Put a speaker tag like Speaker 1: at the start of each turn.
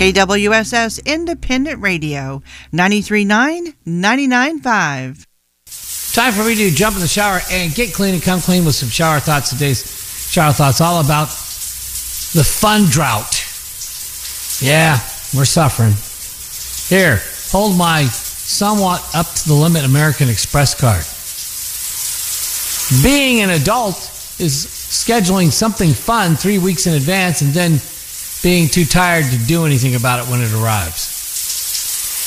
Speaker 1: KWSS Independent Radio, 93.9, 99.5.
Speaker 2: Time for me to jump in the shower and get clean and come clean with some shower thoughts. Today's shower thoughts all about the fun drought. Yeah, we're suffering. Here, hold my somewhat up to the limit American Express card. Being an adult is scheduling something fun 3 weeks in advance and then being too tired to do anything about it when it arrives.